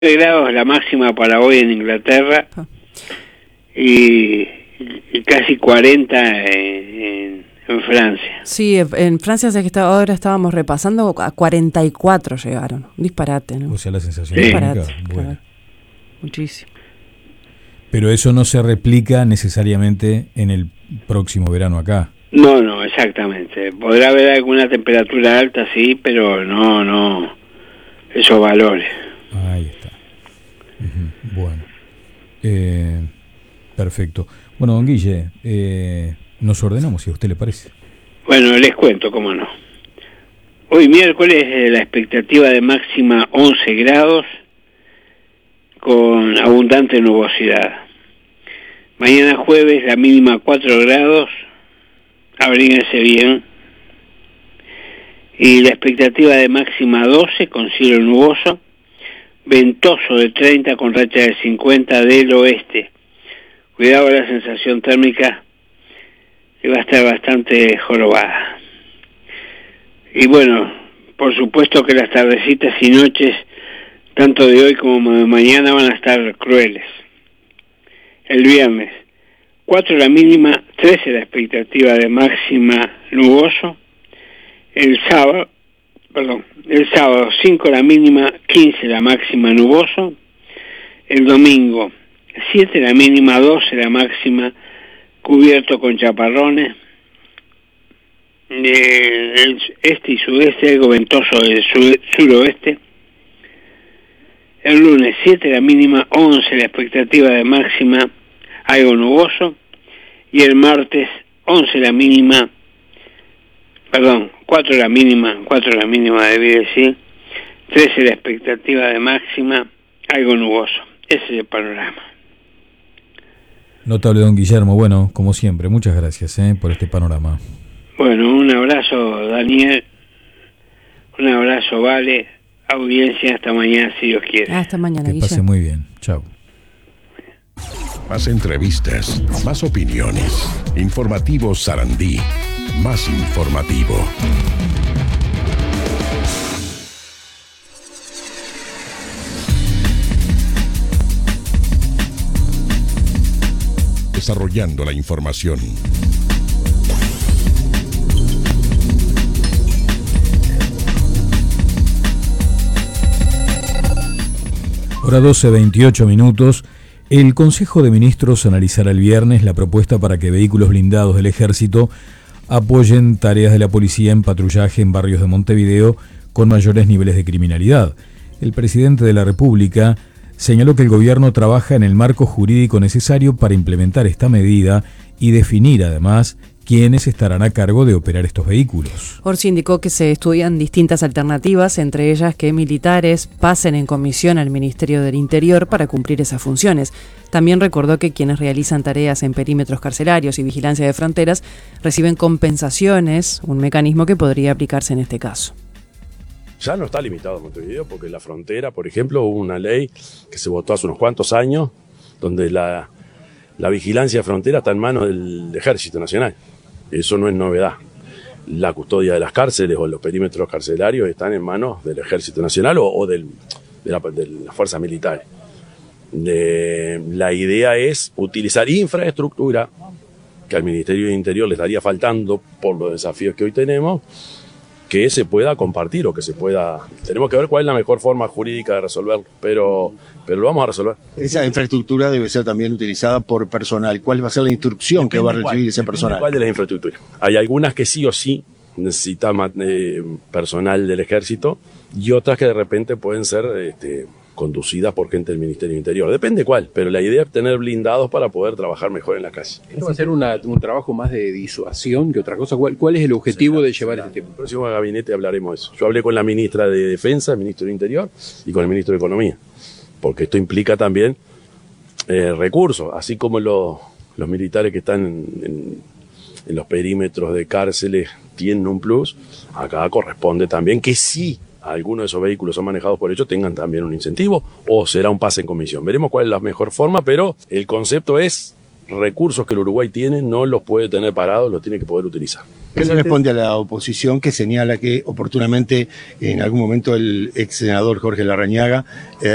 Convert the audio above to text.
grados la máxima para hoy en Inglaterra y casi 40 en Francia. Sí, en Francia sé que ahora estábamos repasando, a 44 llegaron. Un disparate, ¿no? O sea, la sensación Disparate, térmica, bueno. claro. Muchísimo. Pero eso no se replica necesariamente en el próximo verano acá. No, exactamente. Podrá haber alguna temperatura alta, sí, pero no esos valores. Ahí está. Bueno. Perfecto. Bueno, don Guille, nos ordenamos, si a usted le parece. Bueno, les cuento, cómo no. Hoy miércoles la expectativa de máxima 11 grados con abundante nubosidad. Mañana jueves la mínima 4 grados, abríguense bien. Y la expectativa de máxima 12 con cielo nuboso, ventoso de 30 con racha de 50 del oeste. Cuidado, la sensación térmica que va a estar bastante jorobada. Y bueno, por supuesto que las tardecitas y noches, tanto de hoy como de mañana, van a estar crueles. El viernes, 4 la mínima, 13 la expectativa de máxima nuboso. El sábado 5 la mínima, 15 la máxima nuboso. El domingo, 7 la mínima, 12 la máxima, cubierto con chaparrones. El este y sudeste, algo ventoso del suroeste. El lunes, 7 la mínima, 11 la expectativa de máxima, algo nuboso. Y el martes, 4 la mínima debí decir, 13 la expectativa de máxima, algo nuboso. Ese es el panorama. Notable, don Guillermo. Bueno, como siempre, muchas gracias por este panorama. Bueno, un abrazo, Daniel. Un abrazo, Vale. Audiencia, hasta mañana, si Dios quiere. Hasta mañana, Que pase muy bien. Chao. Más entrevistas, más opiniones. Informativo Sarandí. Más informativo. Desarrollando la información. Hora 12:28. El Consejo de Ministros analizará el viernes la propuesta para que vehículos blindados del Ejército apoyen tareas de la policía en patrullaje en barrios de Montevideo con mayores niveles de criminalidad. El presidente de la República señaló que el gobierno trabaja en el marco jurídico necesario para implementar esta medida y definir además quiénes estarán a cargo de operar estos vehículos. Orsi indicó que se estudian distintas alternativas, entre ellas que militares pasen en comisión al Ministerio del Interior para cumplir esas funciones. También recordó que quienes realizan tareas en perímetros carcelarios y vigilancia de fronteras reciben compensaciones, un mecanismo que podría aplicarse en este caso. Ya no está limitado a Montevideo porque en la frontera, por ejemplo, hubo una ley que se votó hace unos cuantos años donde la vigilancia de frontera está en manos del Ejército Nacional. Eso no es novedad. La custodia de las cárceles o los perímetros carcelarios están en manos del Ejército Nacional o de las fuerzas militares. La idea es utilizar infraestructura que al Ministerio del Interior le estaría faltando por los desafíos que hoy tenemos, que se pueda compartir o que se pueda... Tenemos que ver cuál es la mejor forma jurídica de resolverlo, pero lo vamos a resolver. Esa infraestructura debe ser también utilizada por personal. ¿Cuál va a ser la instrucción que va a recibir ese personal? ¿Cuál de las infraestructuras? Hay algunas que sí o sí necesitan personal del Ejército y otras que de repente pueden ser conducidas por gente del Ministerio del Interior. Depende cuál, pero la idea es tener blindados para poder trabajar mejor en la calle. ¿Esto va a ser un trabajo más de disuasión que otra cosa? ¿Cuál es el objetivo de llevar este tema? En el próximo gabinete hablaremos de eso. Yo hablé con la ministra de Defensa, el ministro del Interior y con el ministro de Economía, porque esto implica también recursos, así como los militares que están en los perímetros de cárceles tienen un plus, acá corresponde también que sí algunos de esos vehículos son manejados por ellos, tengan también un incentivo o será un pase en comisión. Veremos cuál es la mejor forma, pero el concepto es recursos que el Uruguay tiene, no los puede tener parados, los tiene que poder utilizar. ¿Qué le responde a la oposición que señala que oportunamente en algún momento el ex senador Jorge Larrañaga